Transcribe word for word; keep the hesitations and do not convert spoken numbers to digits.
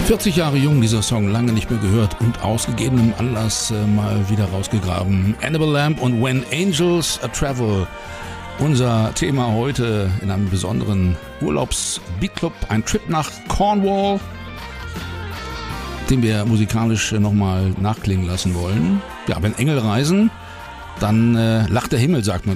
vierzig Jahre jung, dieser Song, lange nicht mehr gehört und aus gegebenem Anlass äh, mal wieder rausgegraben. Annabelle Lamb und When Angels Travel. Unser Thema heute in einem besonderen Urlaubs-Beatclub, ein Trip nach Cornwall, den wir musikalisch nochmal nachklingen lassen wollen. Ja, wenn Engel reisen, dann äh, lacht der Himmel, sagt man.